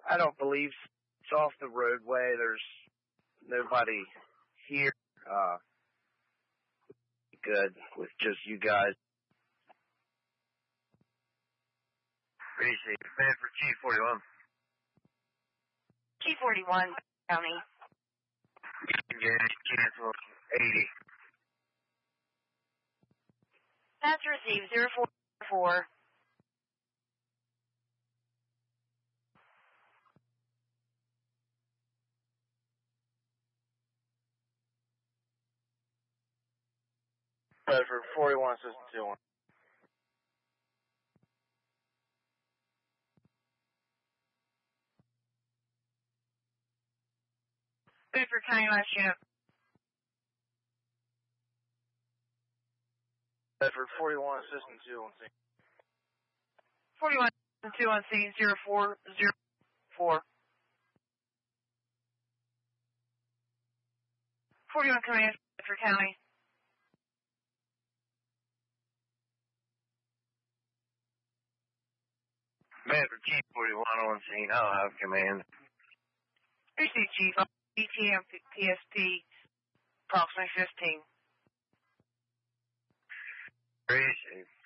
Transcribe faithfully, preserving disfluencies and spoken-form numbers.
I don't believe so. It's off the roadway. There's nobody here. Uh, good with just you guys. Appreciate it. Man for Chief forty-one. Chief forty-one, County. Engage, cancel, eighty. That's received, zero four four. Bedford forty-one, system two one. Bedford County, last ship. Bedford forty-one, system two on scene. forty-one, system two on scene, zero four zero four. forty-one Command, Bedford County. Bedford Chief forty-one on scene. I'll have command. Appreciate Chief. B T M P S T, approximately fifteen. Appreciate it.